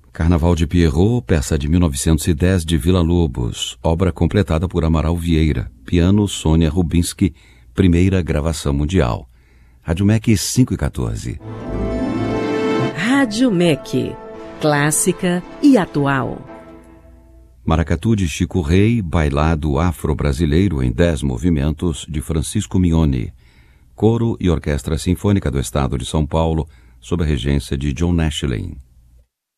Carnaval de Pierrot, peça de 1910 de Villa-Lobos, obra completada por Amaral Vieira, piano Sônia Rubinski, primeira gravação mundial. Rádio MEC 5h14. Rádio MEC, clássica e atual. Maracatu de Chico Rei, bailado afro-brasileiro em 10 movimentos de Francisco Mignoni. Coro e Orquestra Sinfônica do Estado de São Paulo, sob a regência de John Nashlin.